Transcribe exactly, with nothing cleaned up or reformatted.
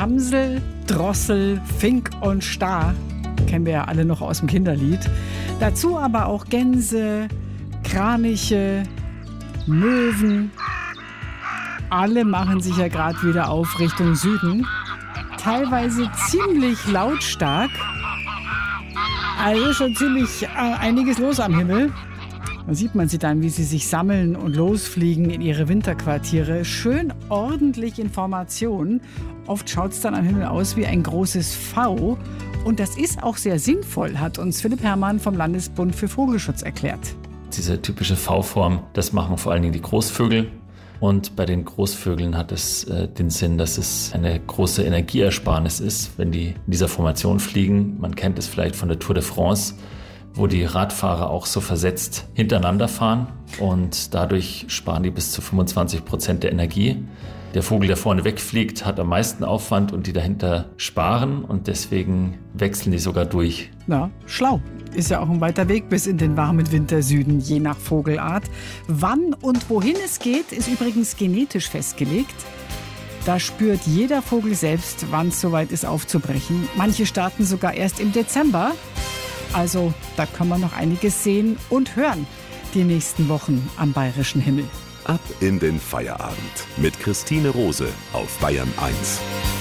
Amsel, Drossel, Fink und Star. Kennen wir ja alle noch aus dem Kinderlied. Dazu aber auch Gänse, Kraniche, Möwen. Alle machen sich ja gerade wieder auf Richtung Süden. Teilweise ziemlich lautstark. Also schon ziemlich äh, einiges los am Himmel. Da sieht man sie dann, wie sie sich sammeln und losfliegen in ihre Winterquartiere. Schön ordentlich in Formation. Oft schaut es dann am Himmel aus wie ein großes V. Und das ist auch sehr sinnvoll, hat uns Philipp Herrmann vom Landesbund für Vogelschutz erklärt. Diese typische V-Form, das machen vor allen Dingen die Großvögel. Und bei den Großvögeln hat es äh, den Sinn, dass es eine große Energieersparnis ist, wenn die in dieser Formation fliegen. Man kennt es vielleicht von der Tour de France, wo die Radfahrer auch so versetzt hintereinander fahren und dadurch sparen die bis zu fünfundzwanzig Prozent der Energie. Der Vogel, der vorne wegfliegt, hat am meisten Aufwand und die dahinter sparen und deswegen wechseln die sogar durch. Na, schlau. Ist ja auch ein weiter Weg bis in den warmen Wintersüden, je nach Vogelart. Wann und wohin es geht, ist übrigens genetisch festgelegt. Da spürt jeder Vogel selbst, wann es soweit ist, aufzubrechen. Manche starten sogar erst im Dezember. Also da kann man noch einiges sehen und hören die nächsten Wochen am bayerischen Himmel. Ab in den Feierabend mit Christine Rose auf Bayern eins.